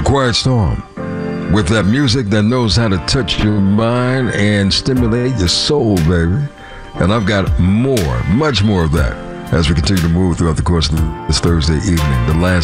The Quiet Storm, with that music that knows how to touch your mind and stimulate your soul, baby. And I've got more, much more of that as we continue to move throughout the course of this Thursday evening, the last